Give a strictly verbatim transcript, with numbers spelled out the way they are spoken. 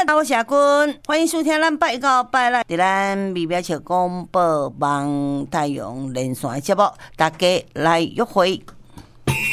我是阿君，欢迎收听咱拜到拜六伫咱美妙笑广播网太阳连线节目，大家来约会。